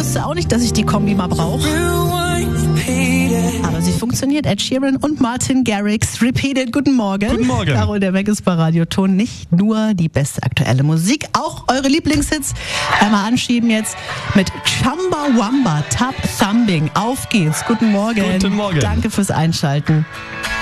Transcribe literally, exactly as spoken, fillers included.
wusste auch nicht, dass ich die Kombi mal brauche. Aber sie funktioniert. Ed Sheeran und Martin Garrix. Repeated. Guten Morgen. Guten Morgen. Carol, der Weg ist bei Radio Ton. Nicht nur die beste aktuelle Musik, auch eure Lieblingshits. Einmal anschieben jetzt mit Chumbawamba, Tap Thumbing. Auf geht's. Guten Morgen. Guten Morgen. Danke fürs Einschalten.